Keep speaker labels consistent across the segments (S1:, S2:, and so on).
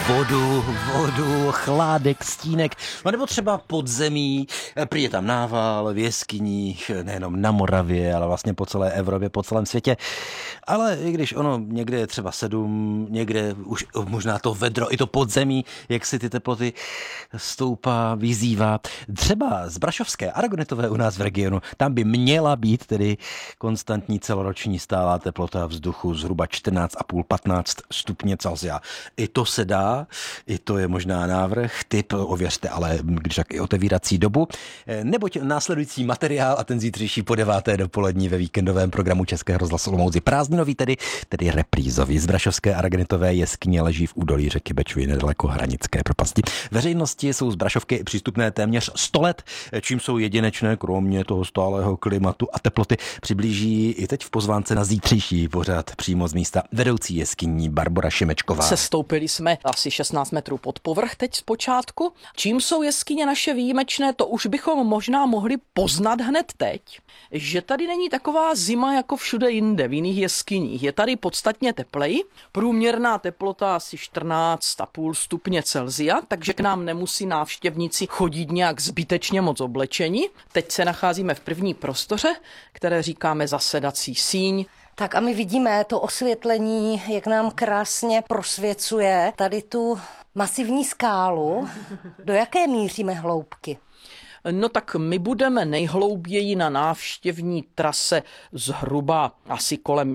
S1: vodu, chládek, stínek, no nebo třeba podzemí, prý je tam nával v jeskyních, nejenom na Moravě, ale vlastně po celé Evropě, po celém světě. Ale i když ono někde je třeba 7, někde už možná to vedro, i to podzemí, jak si ty teploty stoupá, vyzývá. Třeba z Brašovské, Aragonetové u nás v regionu, tam by měla být tedy konstantní celoroční stálá teplota vzduchu zhruba 14,5-15 stupně Celsia. I to se dá, i to je možná návrh, tip ověřte, ale když tak i otevírací dobu, neboť následující materiál a ten zítřejší po 9. dopolední ve víkendovém programu Českého rozhlasu Olomouc prázdninový, tedy reprízový. Z Brašovské Aragonetové jeskyně leží v údolí řeky Bečvy nedaleko Hranické propasti. Veřejnosti jsou z Brašovky přístupné téměř 100 let, čím jsou jedinečné, kromě toho stálého klimatu a teploty, přiblíží i teď v pozvánce na zítřejší pořad přímo z místa vedoucí jeskyní Barbora Šimečková.
S2: Sestoupili jsme asi 16 metrů pod povrch teď zpočátku. Čím jsou jeskyně naše výjimečné, to už bychom možná mohli poznat hned teď, že tady není taková zima jako všude jinde v jiných jeskyních. Je tady podstatně tepleji, průměrná teplota asi 14,5 stupně Celsia, takže k nám nemusí návštěvníci chodit nějak zbytečně moc oblečení. Teď se nacházíme v první prostoře, které říkáme zasedací síň.
S3: Tak a my vidíme to osvětlení, jak nám krásně prosvěcuje tady tu masivní skálu. Do jaké míříme hloubky?
S2: No tak my budeme nejhlouběji na návštěvní trase zhruba asi kolem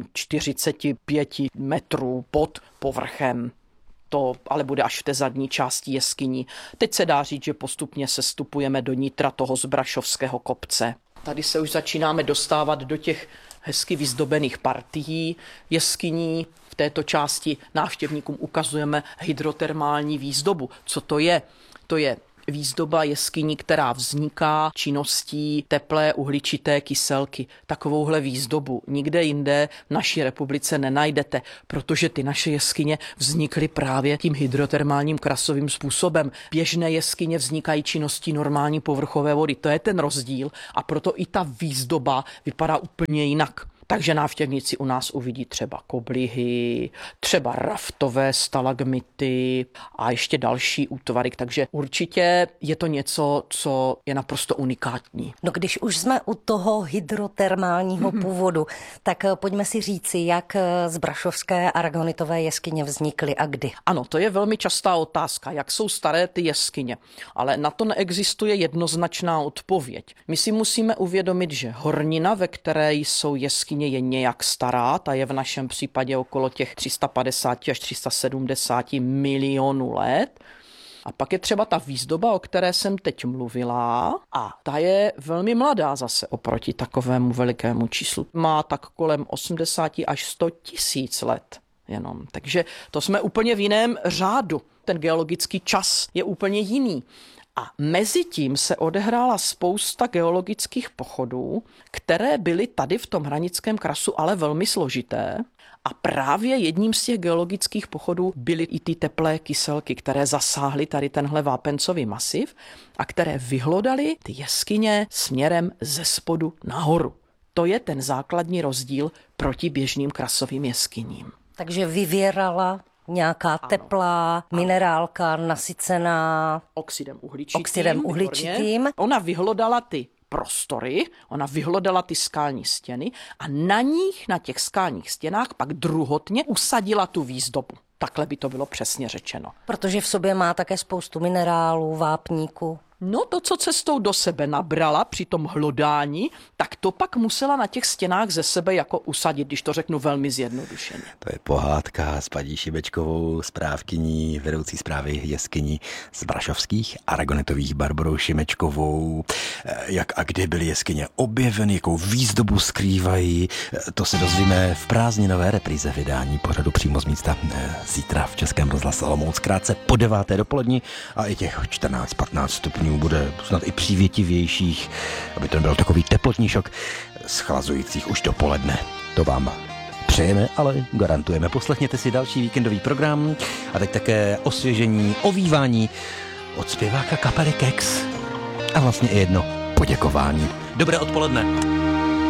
S2: 45 metrů pod povrchem. To ale bude až v té zadní části jeskyní. Teď se dá říct, že postupně sestupujeme do nitra toho Zbrašovského kopce. Tady se už začínáme dostávat do těch hezky vyzdobených partií jeskyní. V této části návštěvníkům ukazujeme hydrotermální výzdobu. Co to je? To je výzdoba jeskyní, která vzniká činností teplé uhličité kyselky. Takovouhle výzdobu nikde jinde v naší republice nenajdete, protože ty naše jeskyně vznikly právě tím hydrotermálním krasovým způsobem. Běžné jeskyně vznikají činností normální povrchové vody. To je ten rozdíl a proto i ta výzdoba vypadá úplně jinak. Takže návštěvníci u nás uvidí třeba koblihy, třeba raftové stalagmity a ještě další útvary. Takže určitě je to něco, co je naprosto unikátní.
S3: No když už jsme u toho hydrotermálního původu, tak pojďme si říci, jak z Brašovské Aragonetové jeskyně vznikly a kdy.
S2: Ano, to je velmi častá otázka, jak jsou staré ty jeskyně, ale na to neexistuje jednoznačná odpověď. My si musíme uvědomit, že hornina, ve které jsou jeskyně, je nějak stará, ta je v našem případě okolo těch 350 až 370 milionů let. A pak je třeba ta výzdoba, o které jsem teď mluvila, a ta je velmi mladá zase oproti takovému velikému číslu. Má tak kolem 80 až 100 tisíc let jenom. Takže to jsme úplně v jiném řádu. Ten geologický čas je úplně jiný. A mezi tím se odehrála spousta geologických pochodů, které byly tady v tom Hranickém krasu ale velmi složité. A právě jedním z těch geologických pochodů byly i ty teplé kyselky, které zasáhly tady tenhle vápencový masiv a které vyhlodaly ty jeskyně směrem ze spodu nahoru. To je ten základní rozdíl proti běžným krasovým jeskyním.
S3: Takže vyvěrala nějaká teplá minerálka nasycená oxidem uhličitým.
S2: Ona vyhlodala ty prostory, ona vyhlodala ty skalní stěny a na těch skalních stěnách pak druhotně usadila tu výzdobu. Takhle by to bylo přesně řečeno.
S3: Protože v sobě má také spoustu minerálů, vápníku.
S2: No to, co cestou do sebe nabrala při tom hlodání, tak to pak musela na těch stěnách ze sebe jako usadit, když to řeknu velmi zjednodušeně.
S1: To je pohádka s paní Šimečkovou, správkyní, vedoucí správy jeskyní z Brašovských Aragonetových Barborou Šimečkovou. Jak a kdy byly jeskyně objeveny, jakou výzdobu skrývají, to se dozvíme v prázdninové repríze vydání pořadu přímo z místa zítra v Českém rozhlasu Olomouc krátce po 9. dopolední a i těch 14-15 stupňů bude snad i přívětivějších, aby to byl takový teplotní šok schlazujících už dopoledne. To vám přejeme, ale garantujeme. Poslechněte si další víkendový program a teď také osvěžení, ovívání od zpěváka kapely Kex a vlastně i jedno poděkování. Dobré odpoledne.